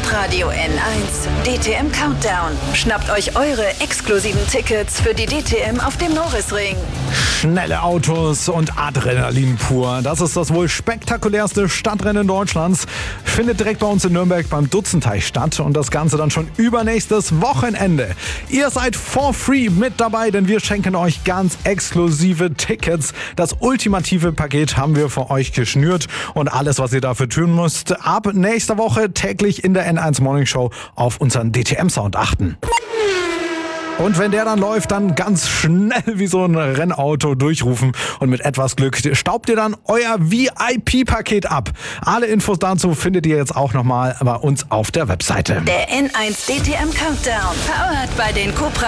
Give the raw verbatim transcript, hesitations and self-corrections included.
Hitradio N eins D T M Countdown. Schnappt euch eure exklusiven Tickets für die D T M auf dem Norrisring. Schnelle Autos und Adrenalin pur. Das ist das wohl spektakulärste Stadtrennen Deutschlands. Findet direkt bei uns in Nürnberg beim Dutzenteich statt und das Ganze dann schon übernächstes Wochenende. Ihr seid for free mit dabei, denn wir schenken euch ganz exklusive Tickets. Das ultimative Paket haben wir für euch geschnürt und alles, was ihr dafür tun müsst, ab nächster Woche täglich in der N eins Morning Show auf unseren D T M-Sound achten. Und wenn der dann läuft, dann ganz schnell wie so ein Rennauto durchrufen und mit etwas Glück staubt ihr dann euer V I P-Paket ab. Alle Infos dazu findet ihr jetzt auch nochmal bei uns auf der Webseite. Der N eins D T M Countdown, powered bei den Cupra